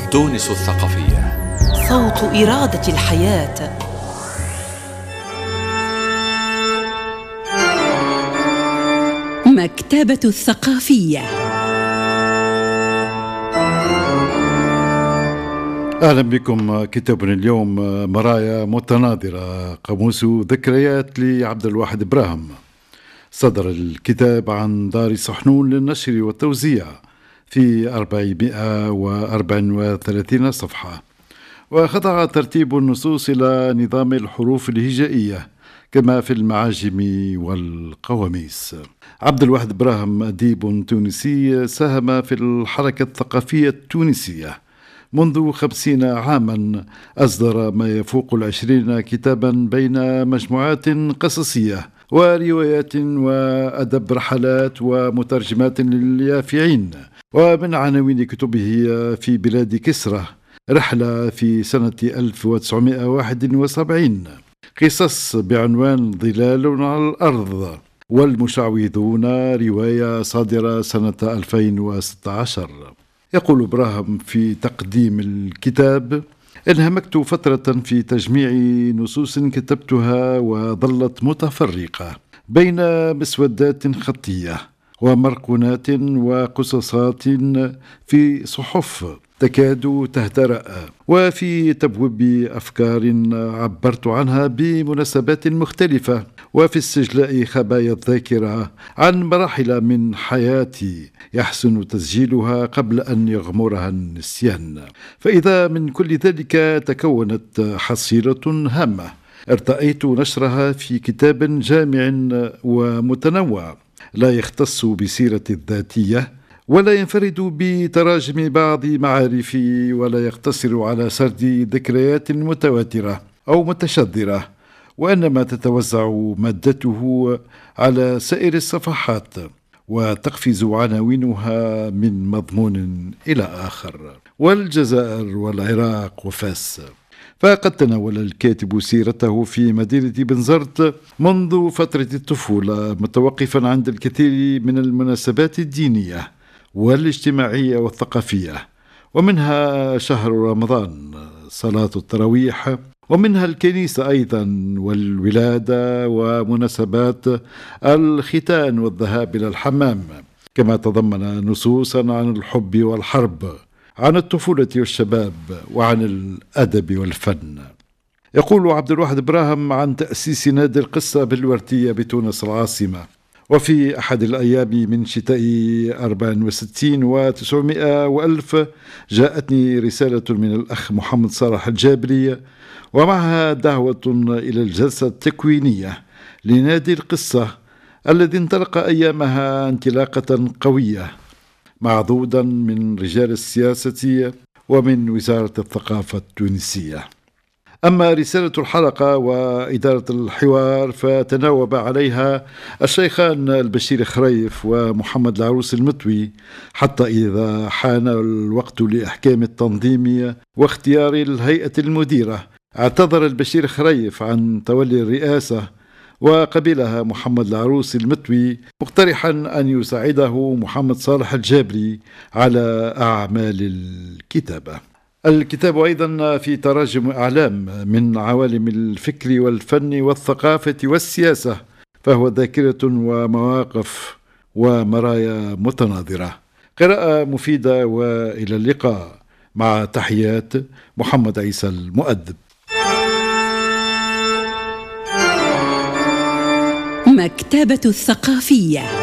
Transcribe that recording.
تونس الثقافية، صوت إرادة الحياة. مكتبة الثقافية. أهلا بكم. كتابنا اليوم مرايا متناظرة، قاموس ذكريات لعبد الواحد إبراهيم. صدر الكتاب عن دار صحنون للنشر والتوزيع في 434 صفحة، وخضع ترتيب النصوص إلى نظام الحروف الهجائية كما في المعاجم والقواميس. عبد الواحد إبراهيم أديب تونسي ساهم في الحركة الثقافية التونسية منذ 50 عاما. أصدر ما يفوق 20 كتابا بين مجموعات قصصية وروايات وأدب رحلات ومترجمات لليافعين. ومن عناوين كتبه في بلاد كسرى رحلة في سنة 1971، قصص بعنوان ظلال على الأرض، والمشعوذون رواية صادرة سنة 2016. يقول إبراهيم في تقديم الكتاب: انهمكت فترة في تجميع نصوص كتبتها وظلت متفرقة بين مسودات خطية ومركونات وقصصات في صحف تكاد تهترأ، وفي تبويب أفكار عبرت عنها بمناسبات مختلفة، وفي استجلاء خبايا الذاكرة عن مراحل من حياتي يحسن تسجيلها قبل أن يغمرها النسيان. فإذا من كل ذلك تكونت حصيلة هامة ارتأيت نشرها في كتاب جامع ومتنوع، لا يختص بسيرتي الذاتية ولا ينفرد بتراجم بعض معارفي، ولا يقتصر على سرد ذكريات متواترة أو متشذرة، وإنما تتوزع مادته على سائر الصفحات وتقفز عناوينها من مضمون إلى آخر، والجزائر والعراق وفاس. فقد تناول الكاتب سيرته في مدينة بنزرت منذ فترة الطفولة، متوقفا عند الكثير من المناسبات الدينية والاجتماعية والثقافية، ومنها شهر رمضان، صلاة التراويح، ومنها الكنيسة أيضا، والولادة، ومناسبات الختان والذهاب إلى الحمام، كما تضمن نصوصا عن الحب والحرب، عن الطفولة والشباب، وعن الأدب والفن. يقول عبد الواحد إبراهيم عن تأسيس نادي القصة بالورتية بتونس العاصمة. وفي أحد الأيام من شتاء 64 و900 وألف جاءتني رسالة من الأخ محمد صالح الجابري، ومعها دعوة إلى الجلسة التكوينية لنادي القصة الذي انطلق أيامها انطلاقة قوية، معضودا من رجال السياسة ومن وزارة الثقافة التونسية. أما رسالة الحلقة وإدارة الحوار فتناوب عليها الشيخان البشير خريف ومحمد العروس المطوي، حتى إذا حان الوقت لإحكام التنظيم واختيار الهيئة المديرة اعتذر البشير خريف عن تولي الرئاسة، وقبلها محمد العروس المطوي مقترحا أن يساعده محمد صالح الجابري على أعمال الكتابة. الكتاب أيضا في تراجم أعلام من عوالم الفكر والفن والثقافة والسياسة، فهو ذاكرة ومواقف ومرايا متناظرة. قراءة مفيدة، وإلى اللقاء، مع تحيات محمد عيسى المؤدب. مكتبة الثقافية.